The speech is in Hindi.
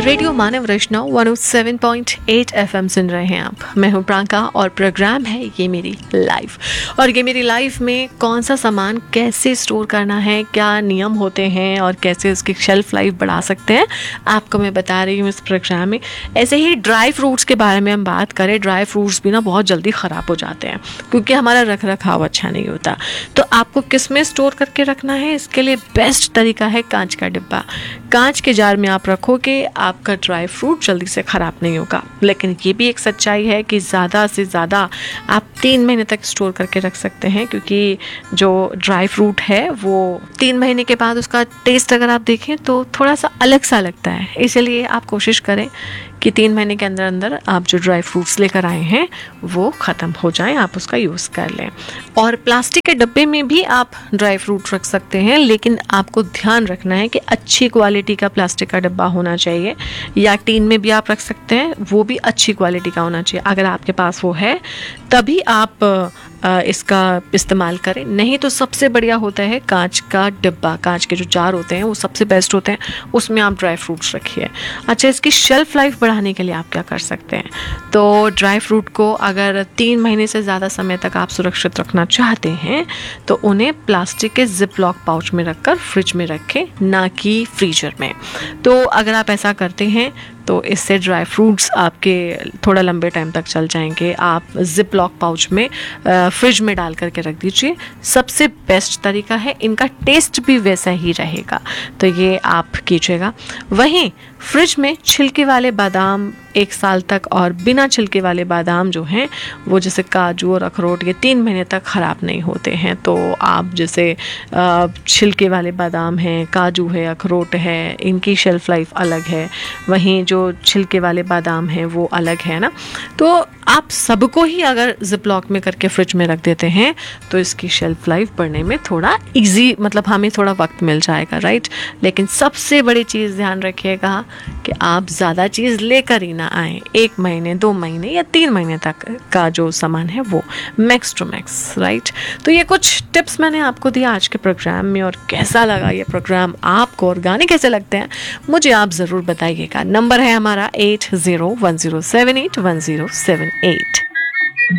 रेडियो मानव रचना 107.8 FM सुन रहे हैं आप। मैं हूं प्रांका और प्रोग्राम है ये मेरी लाइफ। और ये मेरी लाइफ में कौन सा सामान कैसे स्टोर करना है, क्या नियम होते हैं और कैसे उसकी शेल्फ लाइफ बढ़ा सकते हैं, आपको मैं बता रही हूँ इस प्रोग्राम में। ऐसे ही ड्राई फ्रूट्स के बारे में हम बात करें, ड्राई फ्रूट्स भी ना बहुत जल्दी ख़राब हो जाते हैं क्योंकि हमारा रख रखाव अच्छा नहीं होता। तो आपको किस में स्टोर करके रखना है, इसके लिए बेस्ट तरीका है कांच का डिब्बा। कांच के जार में आप रखोगे, आपका ड्राई फ्रूट जल्दी से ख़राब नहीं होगा। लेकिन ये भी एक सच्चाई है कि ज़्यादा से ज़्यादा आप 3 महीने तक स्टोर करके रख सकते हैं, क्योंकि जो ड्राई फ्रूट है वो 3 महीने के बाद उसका टेस्ट अगर आप देखें तो थोड़ा सा अलग सा लगता है। इसलिए आप कोशिश करें कि 3 महीने के अंदर अंदर आप जो ड्राई फ्रूट्स लेकर आए हैं वो ख़त्म हो जाएं, आप उसका यूज़ कर लें। और प्लास्टिक के डब्बे में भी आप ड्राई फ्रूट रख सकते हैं, लेकिन आपको ध्यान रखना है कि अच्छी क्वालिटी का प्लास्टिक का डब्बा होना चाहिए, या टीन में भी आप रख सकते हैं, वो भी अच्छी क्वालिटी का होना चाहिए। अगर आपके पास वो है तभी आप इसका इस्तेमाल करें, नहीं तो सबसे बढ़िया होता है कांच का डिब्बा। कांच के जो जार होते हैं वो सबसे बेस्ट होते हैं, उसमें आप ड्राई फ्रूट्स रखिए। अच्छा, इसकी शेल्फ लाइफ बढ़ाने के लिए आप क्या कर सकते हैं? तो ड्राई फ्रूट को अगर 3 महीने से ज़्यादा समय तक आप सुरक्षित रखना चाहते हैं तो उन्हें प्लास्टिक के जिप लॉक पाउच में रखकर फ्रिज में रखें, ना कि फ्रीजर में। तो अगर आप ऐसा करते हैं तो इससे ड्राई फ्रूट्स आपके थोड़ा लंबे टाइम तक चल जाएंगे। आप जिप लॉक पाउच में फ्रिज में डाल करके रख दीजिए, सबसे बेस्ट तरीका है। इनका टेस्ट भी वैसा ही रहेगा, तो ये आप कीजिएगा। वहीं फ्रिज में छिलके वाले बादाम 1 साल तक, और बिना छिलके वाले बादाम जो हैं वो जैसे काजू और अखरोट, ये 3 महीने तक ख़राब नहीं होते हैं। तो आप जैसे छिलके वाले बादाम हैं, काजू है, अखरोट है, इनकी शेल्फ़ लाइफ अलग है, वहीं जो छिलके वाले बादाम हैं वो अलग है ना। तो आप सबको ही अगर जिप लॉक में करके फ्रिज में रख देते हैं तो इसकी शेल्फ लाइफ बढ़ने में थोड़ा इजी, मतलब हमें थोड़ा वक्त मिल जाएगा, राइट। लेकिन सबसे बड़ी चीज़ ध्यान रखिएगा कि आप ज़्यादा चीज़ लेकर ही ना आएँ। 1 महीने, 2 महीने या 3 महीने तक का जो सामान है वो मैक्स टू मैक्स, राइट। तो ये कुछ टिप्स मैंने आपको दिया आज के प्रोग्राम में, और कैसा लगा ये प्रोग्राम आपको और गाने कैसे लगते हैं मुझे आप ज़रूर बताइएगा। नंबर है हमारा 8010781078।